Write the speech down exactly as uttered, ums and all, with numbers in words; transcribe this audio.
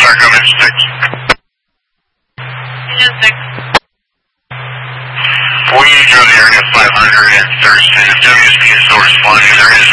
Stark, I'm in six. Engine six. We drove the area five hundred and Thurston. If W S P is still responding, there is